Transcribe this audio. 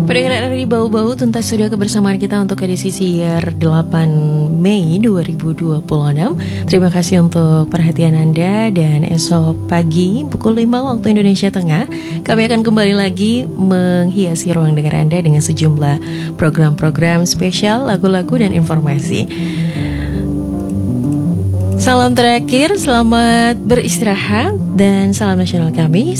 Pendengar dari Bau-Bau, tuntas sudah kebersamaan kita untuk edisi siar 8 Mei 2026. Terima kasih untuk perhatian Anda, dan esok pagi pukul 5 waktu Indonesia Tengah kami akan kembali lagi menghiasi ruang dengar Anda dengan sejumlah program-program spesial, lagu-lagu dan informasi. Salam terakhir, selamat beristirahat dan salam nasional kami.